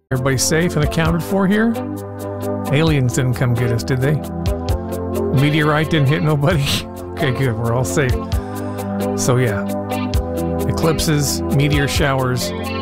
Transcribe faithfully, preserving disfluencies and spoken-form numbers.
Everybody safe and accounted for here? Aliens didn't come get us, did they? Meteorite didn't hit nobody? Okay, good. We're all safe. So yeah, eclipses, meteor showers,